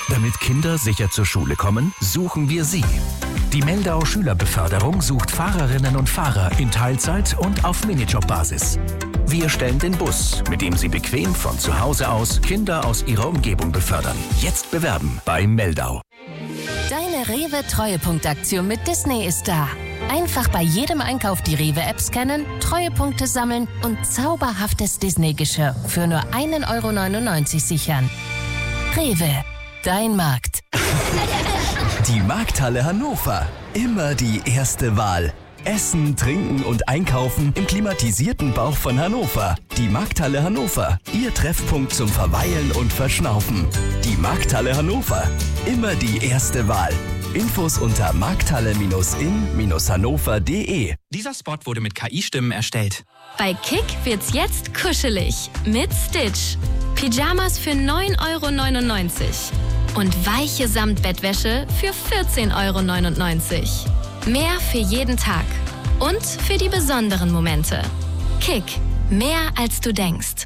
Damit Kinder sicher zur Schule kommen, suchen wir sie. Die Meldau Schülerbeförderung sucht Fahrerinnen und Fahrer in Teilzeit und auf Minijob-Basis. Wir stellen den Bus, mit dem Sie bequem von zu Hause aus Kinder aus Ihrer Umgebung befördern. Jetzt bewerben bei Meldau. Deine Rewe-Treuepunktaktion mit Disney ist da. Einfach bei jedem Einkauf die Rewe-App scannen, Treuepunkte sammeln und zauberhaftes Disney-Geschirr für nur 1,99 € sichern. Rewe, dein Markt. Die Markthalle Hannover. Immer die erste Wahl. Essen, Trinken und Einkaufen im klimatisierten Bauch von Hannover. Die Markthalle Hannover. Ihr Treffpunkt zum Verweilen und Verschnaufen. Die Markthalle Hannover. Immer die erste Wahl. Infos unter markthalle-in-hannover.de. Dieser Spot wurde mit KI-Stimmen erstellt. Bei Kick wird's jetzt kuschelig mit Stitch. Pyjamas für 9,99 € und weiche Samtbettwäsche für 14,99 €. Mehr für jeden Tag und für die besonderen Momente. Kick, mehr als du denkst.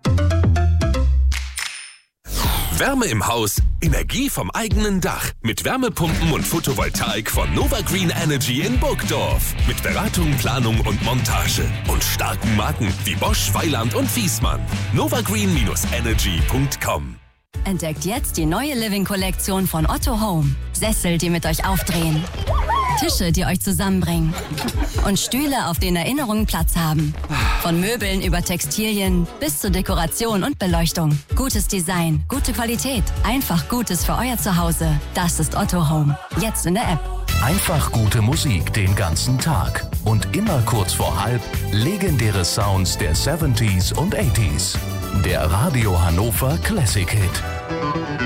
Wärme im Haus, Energie vom eigenen Dach. Mit Wärmepumpen und Photovoltaik von Nova Green Energy in Burgdorf. Mit Beratung, Planung und Montage. Und starken Marken wie Bosch, Weiland und Viessmann. novagreen-energy.com. Entdeckt jetzt die neue Living-Kollektion von Otto Home. Sessel, die mit euch aufdrehen. Tische, die euch zusammenbringen. Und Stühle, auf denen Erinnerungen Platz haben. Von Möbeln über Textilien bis zur Dekoration und Beleuchtung. Gutes Design, gute Qualität. Einfach Gutes für euer Zuhause. Das ist Otto Home. Jetzt in der App. Einfach gute Musik den ganzen Tag. Und immer kurz vor halb legendäre Sounds der 70s und 80s. Der Radio Hannover Classic Hit.